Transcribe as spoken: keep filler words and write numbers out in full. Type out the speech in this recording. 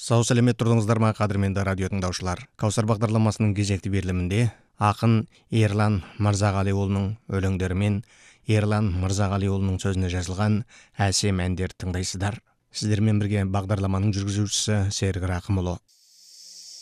Сау сәлемет тұрдыңыздар ма, қадірменді радио тыңдаушылар. Каусар бағдарламасының кезекті берілімінде ақын Ерлан Мырзағалиұлының өлеңдерімен Ерлан Мырзағалиұлының сөзіне жазылған әсем әндер тыңдайсыздар. Сіздермен бірге бағдарламаның жүргізушісі Серік Рақымұлы.